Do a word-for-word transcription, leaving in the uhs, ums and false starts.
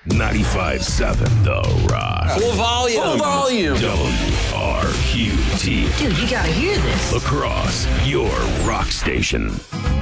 ninety-five seven The Rock. Full volume. Full volume. W R Q T. Dude, you gotta hear this. Across your rock station.